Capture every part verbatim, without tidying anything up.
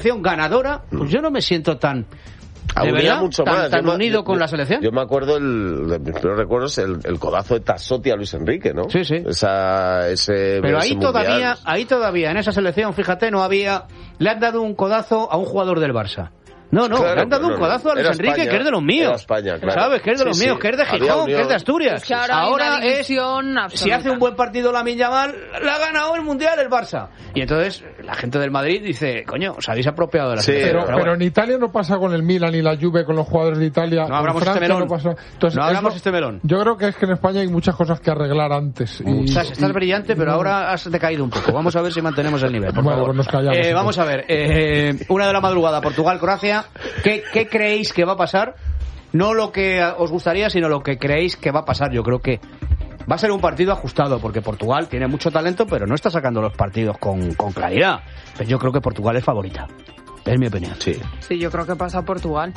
ganadora, pues yo no me siento tan... ¿De verdad? Mucho ¿Tan, más. tan yo unido yo, con la selección? Yo me acuerdo, el, de mis primeros recuerdos, el, el codazo de Tassotti a Luis Enrique, ¿no? Sí, sí. Esa, ese, Pero ese ahí mundial. todavía, ahí todavía, en esa selección, fíjate, no había... Le han dado un codazo a un jugador del Barça. No, no, claro, le han dado no, un codazo no, a Luis Enrique, España, que es de los míos. España, claro. ¿Sabes? Que es de los sí, míos, sí. que es de Gijón, que es de Asturias. Es que ahora ahora hay una división es, si hace un buen partido Lamine Yamal, la ha ganado el Mundial el Barça. Y entonces la gente del Madrid dice, coño, os habéis apropiado de la sí, selección. pero, pero, pero en Italia no pasa con el Milan y la Juve, con los jugadores de Italia. No abramos Francia, este melón. No, pasa. Entonces, no abramos lo, este melón. Yo creo que es que en España hay muchas cosas que arreglar antes. Y, estás, estás y, brillante, pero y, ahora has decaído un poco. Vamos a ver si mantenemos el nivel. Por bueno, favor. pues nos callamos. Eh, vamos a ver. Eh, una de la madrugada, Portugal-Croacia. ¿Qué, ¿Qué creéis que va a pasar? No lo que os gustaría, sino lo que creéis que va a pasar. Yo creo que va a ser un partido ajustado, porque Portugal tiene mucho talento, pero no está sacando los partidos con, con claridad. Pero yo creo que Portugal es favorita. Es mi opinión. Sí, sí, yo creo que pasa Portugal.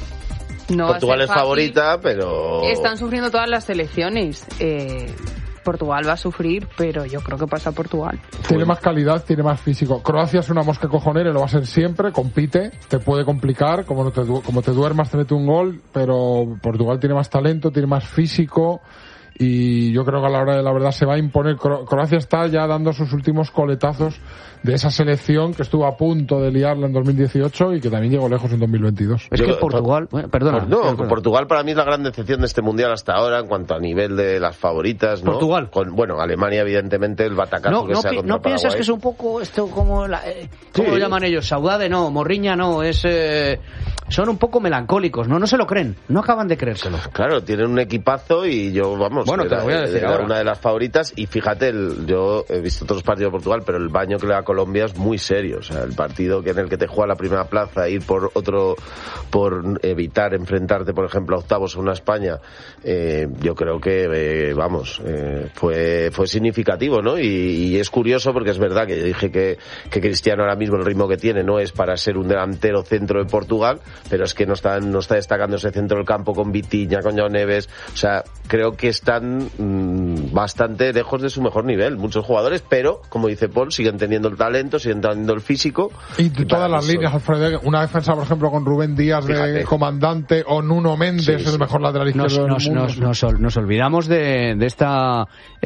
No Portugal es favorita, pero... Están sufriendo todas las selecciones. Eh... Portugal va a sufrir, pero yo creo que pasa Portugal. Tiene más calidad, tiene más físico. Croacia es una mosca cojonera y lo va a ser siempre, compite, te puede complicar, como, no te, como te duermas te mete un gol, pero Portugal tiene más talento, tiene más físico y yo creo que a la hora de la verdad se va a imponer. Cro- Croacia está ya dando sus últimos coletazos de esa selección que estuvo a punto de liarla en dos mil dieciocho y que también llegó lejos en dos mil veintidós. Es Yo, que Portugal... Bueno, perdona. No, perdona. Portugal para mí es la gran decepción de este Mundial hasta ahora en cuanto a nivel de las favoritas, ¿no? Portugal. Con, bueno, Alemania evidentemente el batacazo No, que no, sea pi- contra no piensas Paraguay. que es un poco esto como la, eh, ¿cómo Sí. lo llaman ellos? Saudade no, Morriña no, es eh, son un poco melancólicos, no no se lo creen, no acaban de creérselo. Claro, tienen un equipazo y yo, vamos, Bueno, te era, lo voy a decir era ahora. una de las favoritas y fíjate, el, yo he visto todos los partidos de Portugal, pero el baño que le da a Colombia es muy serio, o sea, el partido que en el que te juega la primera plaza, ir por otro, por evitar enfrentarte, por ejemplo, a octavos a una España, eh, yo creo que, eh, vamos, eh, fue fue significativo, ¿no? Y, y es curioso porque es verdad que yo dije que, que Cristiano ahora mismo el ritmo que tiene no es para ser un delantero centro de Portugal, pero es que no está, no está destacando ese centro del campo con Vitinha, con João Neves, o sea, creo que están mmm, bastante lejos de su mejor nivel, muchos jugadores, pero, como dice Paul, siguen teniendo el talento, siguen teniendo el físico. Y todas las líneas, Alfredo, una defensa, por ejemplo, con Rubén Díaz de Fíjate. comandante o Nuno Méndez, Sí, el sí. mejor lateral izquierdo Nos, del nos, mundo. nos, nos, nos olvidamos de, de esta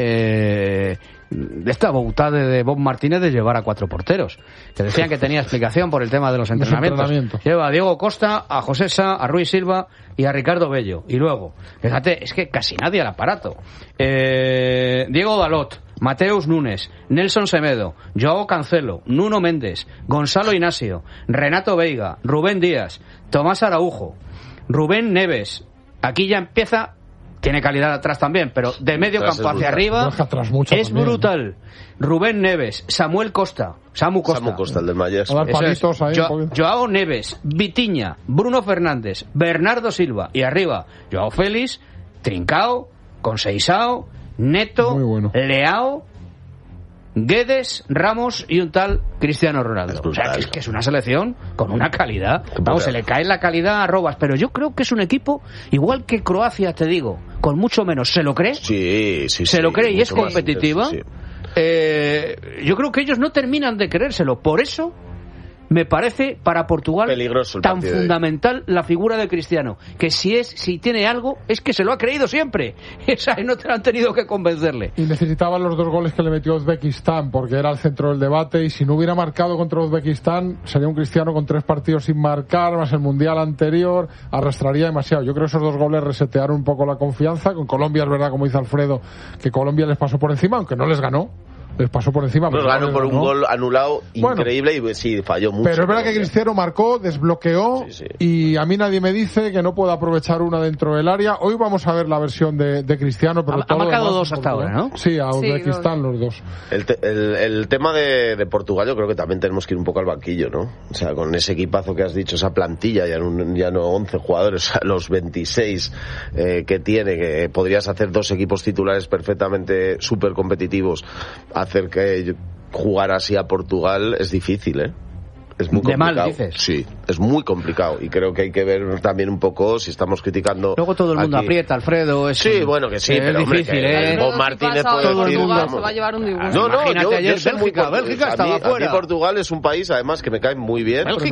eh, de esta boutade de Bob Martínez de llevar a cuatro porteros, que decían que tenía explicación por el tema de los entrenamientos. entrenamientos. Lleva a Diego Costa, a José Sá, a Rui Silva y a Ricardo Bello. Y luego, fíjate, es que casi nadie al aparato. Eh, Diego Dalot, Mateus Nunes, Nelson Semedo, Joao Cancelo, Nuno Méndez, Gonzalo Inacio, Renato Veiga, Rubén Díaz, Tomás Araujo, Rubén Neves. Aquí ya empieza, tiene calidad atrás también, pero de medio Atrás campo es hacia brutal. arriba No, es que atrás mucho es también, brutal. Rubén Neves, Samuel Costa, Samu Costa, Samu Costa, el del Mayes. A dar Eso es. palitos ahí, Jo- un poquito. Joao Neves, Vitinha, Bruno Fernández, Bernardo Silva y arriba Joao Félix, Trincao, Conceição, Neto, Muy bueno. Leao, Guedes, Ramos y un tal Cristiano Ronaldo. Es O sea, brutal. que es que es una selección con una calidad. brutal. Vamos, se le cae la calidad a Robas, pero yo creo que es un equipo igual que Croacia, te digo, con mucho menos. ¿Se lo cree? Sí, sí, Se sí, lo cree y es mucho más, competitiva. sí, sí. Eh, yo creo que ellos no terminan de creérselo. Por eso me parece para Portugal Peligroso el tan partido de hoy. fundamental la figura de Cristiano, que si es si tiene algo es que se lo ha creído siempre. Esa no te lo han tenido que convencerle. Y necesitaba los dos goles que le metió Uzbekistán, porque era el centro del debate, y si no hubiera marcado contra Uzbekistán, sería un Cristiano con tres partidos sin marcar, más el Mundial anterior, arrastraría demasiado. Yo creo que esos dos goles resetearon un poco la confianza. Con Colombia es verdad, como dice Alfredo, que Colombia les pasó por encima, aunque no les ganó. Les pasó por encima. Nos pero ganó les por un ganó. gol anulado Bueno. increíble y sí, falló mucho. Pero es verdad que Cristiano marcó, desbloqueó, Sí, sí. y a mí nadie me dice que no pueda aprovechar una dentro del área. Hoy vamos a ver la versión de, de Cristiano, pero Ha- ha todo lo marcado demás dos un hasta poco, ahora, ¿no? Sí, a Sí, Uzbekistán los dos. El, te- el, el tema de, de Portugal, yo creo que también tenemos que ir un poco al banquillo, ¿no? O sea, con ese equipazo que has dicho, esa plantilla, ya no, ya no once jugadores, o sea, los veintiséis eh, que tiene, que podrías hacer dos equipos titulares perfectamente súper competitivos, hacer que jugar así a Portugal es difícil, ¿eh? Es muy de complicado. mal, dices. Sí, es muy complicado y creo que hay que ver también un poco si estamos criticando. Luego todo el mundo aquí. aprieta, Alfredo. Es Sí, bueno, que sí, es pero hombre, difícil, que ¿eh? Bob Martínez Si pasa puede hoy decir, Portugal, vamos. se va a llevar un disgusto. No, no, Imagínate yo, ayer yo soy muy Bélgica, por- Bélgica a mí, estaba a mí fuera. Portugal es un país además que me cae muy bien. Bélgica